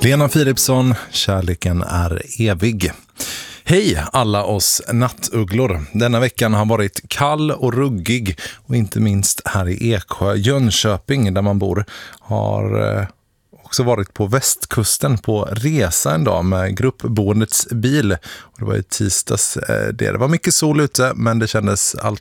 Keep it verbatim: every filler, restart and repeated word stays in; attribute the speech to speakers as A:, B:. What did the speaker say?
A: Lena Philipsson, kärleken är evig. Hej alla oss nattugglor. Denna veckan har varit kall och ruggig och inte minst här i Eksjö, Jönköping där man bor, har eh, också varit på västkusten på resa en dag med gruppboendets bil. Och det var i tisdags eh, det. Det var mycket sol ute men det kändes allt